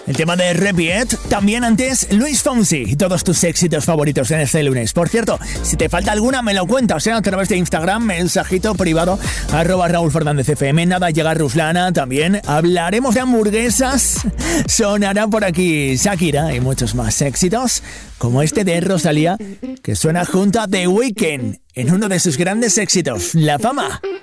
El tema de Repeat, también antes Luis Fonsi y todos tus éxitos favoritos en este lunes. Por cierto, si te falta alguna me lo cuentas, a través de Instagram, mensajito privado, @RaúlFernándezFM. Nada, llega Ruslana, también hablaremos de hamburguesas, sonará por aquí Shakira y muchos más éxitos, como este de Rosalía, que suena junto a The Weeknd en uno de sus grandes éxitos, La Fama.